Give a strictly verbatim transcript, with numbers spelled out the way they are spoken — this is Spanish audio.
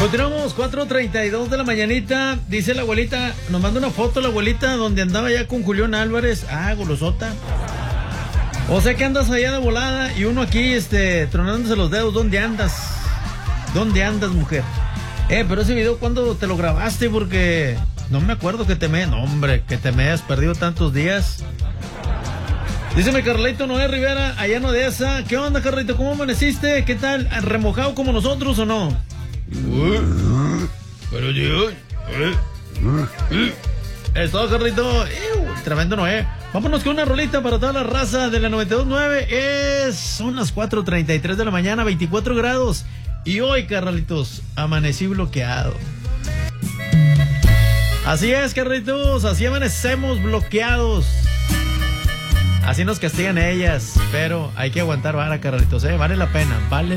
Continuamos, cuatro treinta y dos de la mañanita. Dice la abuelita, nos manda una foto la abuelita donde andaba ya con Julián Álvarez. Ah, golosota. O sea que andas allá de volada y uno aquí, este, tronándose los dedos. ¿Dónde andas? ¿Dónde andas, mujer? Eh, pero ese video, ¿cuándo te lo grabaste? Porque no me acuerdo que te me... No, hombre, que te me hayas perdido tantos días. Dice mi Carlito Noé Rivera, allá en Odessa. ¿Qué onda, Carlito? ¿Cómo amaneciste? ¿Qué tal? ¿Remojado como nosotros o no? Pero yo... Eso, Carlito. Tremendo Noé. Vámonos con una rolita para toda la raza de la noventa y dos punto nueve. Es... Son las cuatro treinta y tres de la mañana, veinticuatro grados. Y hoy, Carlitos, amanecí bloqueado. Así es, Carlitos, así amanecemos bloqueados. Así nos castigan ellas, pero hay que aguantar vara, Carlitos, ¿eh? Vale la pena, vale